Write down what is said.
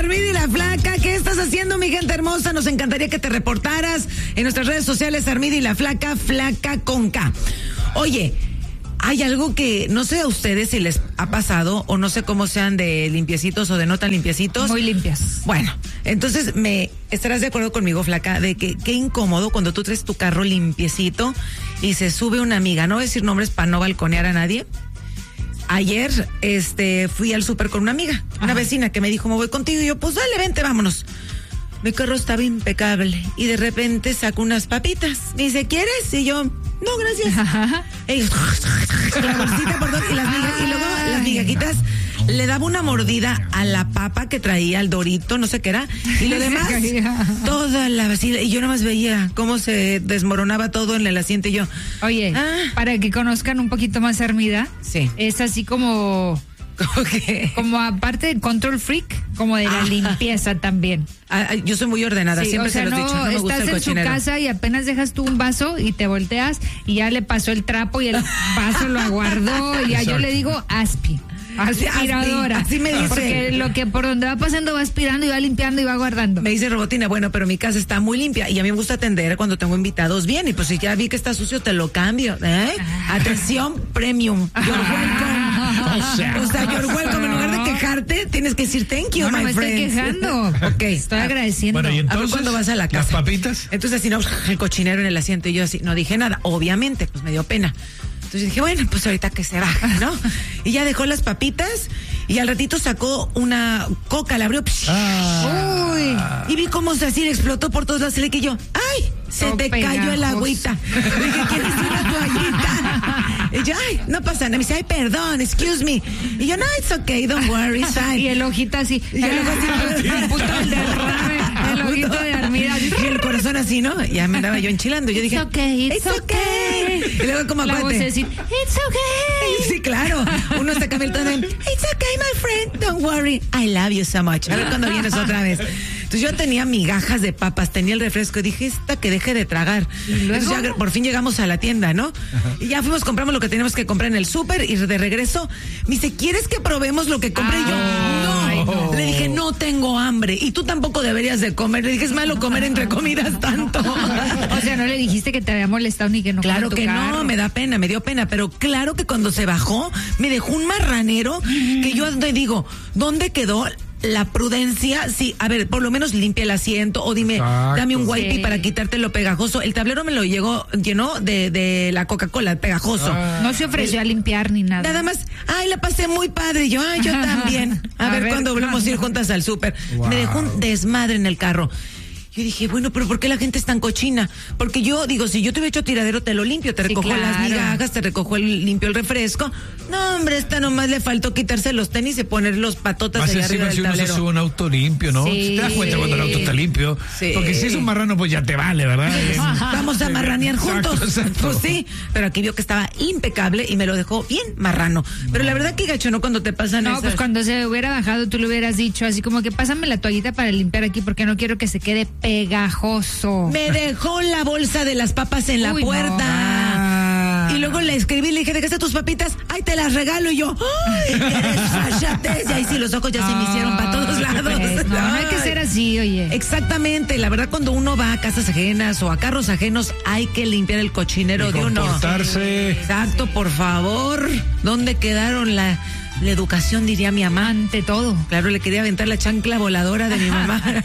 Armida y la Flaca. ¿Qué estás haciendo, mi gente hermosa? Nos encantaría que te reportaras en nuestras redes sociales, Armida y la Flaca, Flaca con K. Oye, hay algo que no sé a ustedes si les ha pasado o no sé cómo sean de limpiecitos o de no tan limpiecitos. Muy limpias. Bueno, entonces estarás de acuerdo conmigo, Flaca, de que qué incómodo cuando tú traes tu carro limpiecito y se sube una amiga. No voy a decir nombres para no balconear a nadie. Ayer, fui al súper con una amiga, una vecina que me dijo, me voy contigo. Y yo, pues dale, vente, vámonos. Mi carro estaba impecable y de repente saco unas papitas. Me dice, ¿quieres? Y yo, no, gracias. La bolsita por dos y luego las migajitas. Le daba una mordida a la papa que traía, al dorito, no sé qué era, y lo demás, toda la vacila, y yo nomás veía cómo se desmoronaba todo en el asiento, y yo. Oye, para que conozcan un poquito más a Armida, sí. Es así como aparte de control freak, como de la limpieza también. Yo soy muy ordenada, sí, siempre se los he dicho, no me gusta el cochinero. Estás en su casa y apenas dejas tú un vaso y te volteas y ya le pasó el trapo y el vaso lo aguardó, y ya yo le digo aspiradora. Así me dice. Porque por donde va pasando va aspirando y va limpiando y va guardando. Me dice Robotina, bueno, pero mi casa está muy limpia y a mí me gusta atender cuando tengo invitados bien, y pues si ya vi que está sucio te lo cambio, Atención premium. You're welcome. O sea, you're welcome. En lugar de quejarte, tienes que decir thank you, my friend. No me estoy quejando. Ok. Estoy agradeciendo. Bueno, y entonces, a ver cuándo vas a la casa. ¿Las papitas? Entonces así, no, el cochinero en el asiento, y yo así, no dije nada, obviamente, pues me dio pena. Entonces dije, bueno, pues ahorita que se baja, ¿no? Y ya dejó las papitas y al ratito sacó una coca, la abrió. Uy, y vi cómo así le explotó por todos lados. Y le dije yo, ¡ay! Se te cayó el agüita. Dije, ¿quieres una toallita? Y yo, ay, no pasa nada. Me dice, ay, perdón, excuse me. Y yo, no, it's okay, don't worry, it's fine. Y el ojito así. Y el ojo así, el ojito de Armida. Y el corazón así, ¿no? Ya me andaba yo enchilando. Yo dije, it's okay. Y luego como la aparte, voz así, it's okay. Sí, claro. Uno saca el tono de, it's okay, my friend, don't worry, I love you so much. A ver cuando vienes otra vez. Entonces yo tenía migajas de papas, tenía el refresco y dije, esta que deje de tragar. Entonces ya por fin llegamos a la tienda, ¿no? Ajá. Y ya compramos lo que teníamos que comprar en el súper y de regreso me dice, ¿quieres que probemos lo que compré? Y yo, no. Le dije, no tengo hambre y tú tampoco deberías de comer. Le dije, es malo comer entre comidas tanto. O sea, no le dijiste que te había molestado ni que no. Claro que carro. No, me da pena, me dio pena, pero claro que cuando se bajó me dejó un marranero que yo te digo, ¿dónde quedó la prudencia? Sí, a ver, por lo menos limpia el asiento o dime, dame un wipey para quitarte lo pegajoso. El tablero me lo llenó de la Coca-Cola, pegajoso. No se ofreció a limpiar ni nada. Nada más, ay, la pasé muy padre. Yo también. A ver cuándo volvemos a ir juntas al súper. Me dejó un desmadre en el carro. Yo dije, bueno, pero ¿por qué la gente es tan cochina? Porque yo digo, si yo te hubiera hecho tiradero, te lo limpio, te recojo las migajas, te recojo limpio el refresco. No, hombre, esta nomás le faltó quitarse los tenis y poner los patotas allá arriba del tablero. Si uno se sube un auto limpio, ¿no? Sí. Te das cuenta cuando el auto está limpio. Sí. Porque si es un marrano, pues ya te vale, ¿verdad? Vamos a marranear juntos. Exacto. Pues sí, pero aquí vio que estaba impecable y me lo dejó bien marrano. Pero la verdad que gacho, ¿no? Cuando te pasan esas... pues cuando se hubiera bajado, tú le hubieras dicho así como que pásame la toallita para limpiar aquí porque no quiero que se quede pegajoso. Me dejó la bolsa de las papas en la puerta. Y luego le escribí, le dije, ¿dejaste tus papitas? Ay, te las regalo. Y yo, ay, eres fachate. Y ahí sí, los ojos ya se me hicieron para todos lados. No hay que ser así, oye. Exactamente. La verdad, cuando uno va a casas ajenas o a carros ajenos, hay que limpiar el cochinero de uno. Comportarse. Exacto, por favor. ¿Dónde quedaron la educación, diría mi mamá? Ante todo. Claro, le quería aventar la chancla voladora de mi mamá.